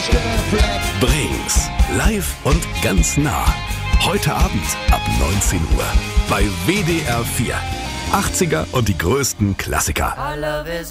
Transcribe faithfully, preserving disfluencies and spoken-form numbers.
Brings. Live und ganz nah. Heute Abend ab neunzehn Uhr bei W D R vier. achtziger und die größten Klassiker.